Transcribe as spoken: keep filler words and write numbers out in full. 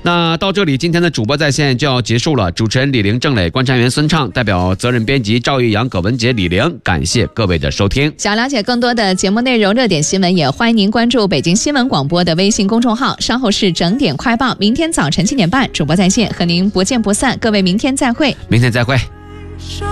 那到这里，今天的主播在线就要结束了。主持人李玲、郑磊，观察员孙畅，代表责任编辑赵玉阳、葛文杰、李玲，感谢各位的收听。 想了解更多的节目内容、热点新闻，也欢迎您关注北京新闻广播的微信公众号。稍后是整点快报，明天早晨七点半，主播在线和您不见不散。各位，明天再会。 明天再会。